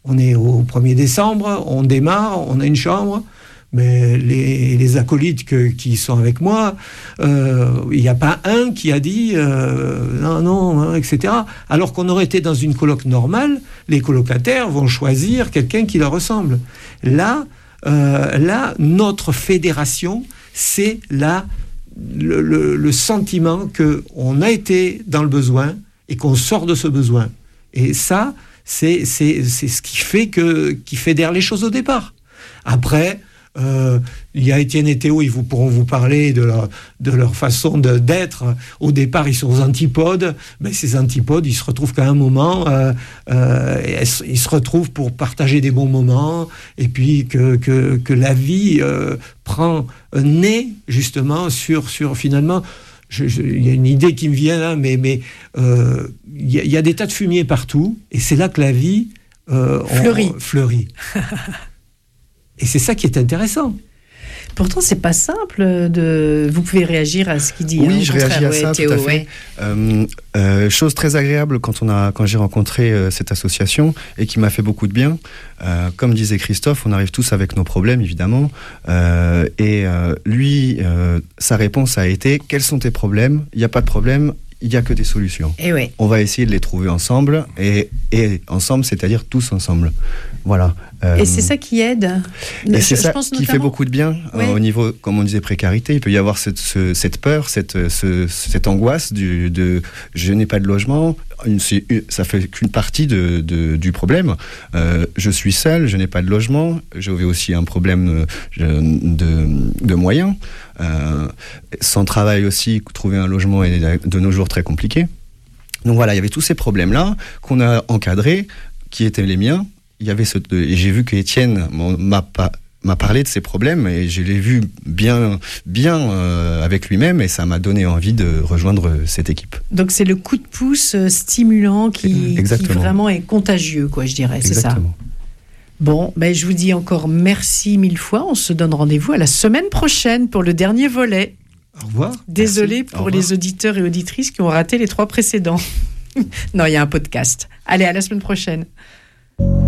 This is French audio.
On est au 1er décembre, on démarre, on a une chambre, mais les acolytes qui sont avec moi, il n'y a pas un qui a dit non, etc. Alors qu'on aurait été dans une coloc normale, les colocataires vont choisir quelqu'un qui leur ressemble. Là, notre fédération, c'est le sentiment qu'on a été dans le besoin et qu'on sort de ce besoin. Et ça, c'est ce qui fédère les choses au départ. Après, il y a Étienne et Théo, ils pourront vous parler de leur façon d'être. Au départ, ils sont aux antipodes, mais ces antipodes, ils se retrouvent qu'à un moment, ils se retrouvent pour partager des bons moments, et puis que la vie naît justement sur finalement. Il y a une idée qui me vient là, mais il y a des tas de fumier partout, et c'est là que la vie fleurit. Et c'est ça qui est intéressant. Pourtant, c'est pas simple Vous pouvez réagir à ce qu'il dit. Oui, je réagis à ça, Théo, tout à fait. Chose très agréable quand j'ai rencontré cette association et qui m'a fait beaucoup de bien. Comme disait Christophe, on arrive tous avec nos problèmes, évidemment. Lui, sa réponse a été « Quels sont tes problèmes ? Il n'y a pas de problème. Il n'y a que des solutions. » On va essayer de les trouver ensemble, et ensemble, c'est-à-dire tous ensemble. Voilà. Et c'est ça qui aide. Et c'est ça qui fait beaucoup de bien au niveau, comme on disait, précarité. Il peut y avoir cette peur, cette angoisse je n'ai pas de logement. Ça fait qu'une partie du problème. Je suis seul, je n'ai pas de logement. J'avais aussi un problème de moyens. Sans travail aussi, trouver un logement est de nos jours très compliqué. Donc voilà, il y avait tous ces problèmes-là qu'on a encadrés, qui étaient les miens. Il y avait et j'ai vu qu'Étienne m'a parlé de ses problèmes, et je l'ai vu bien avec lui-même, et ça m'a donné envie de rejoindre cette équipe. Donc c'est le coup de pouce stimulant qui vraiment est contagieux, quoi, je dirais. C'est ça. Bon, je vous dis encore merci 1000 fois. On se donne rendez-vous à la semaine prochaine pour le dernier volet. Au revoir. Désolé pour les auditeurs et auditrices qui ont raté les 3 précédents. Non, il y a un podcast. Allez, à la semaine prochaine.